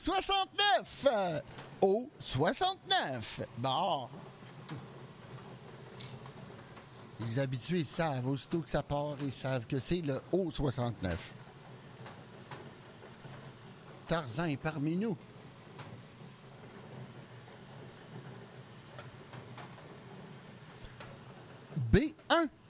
69. Au 69. Bon. Les habitués savent, aussitôt que ça part, ils savent que c'est le haut 69. Tarzan est parmi nous. B1.